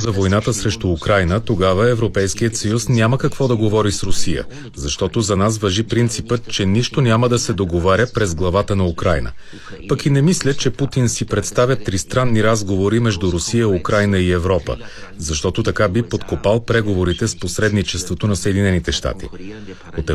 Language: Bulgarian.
войната срещу Украйна, тогава Европейският съюз няма какво да говори с Русия, защото за нас важи принципът, че нищо няма да се договаря през главата на Украйна. Пък и не мисля, че Путин си представя тристранни разговори между Русия, Украйна и Европа, защото така би подкопал преговорите с посредничеството на Съединените щати. От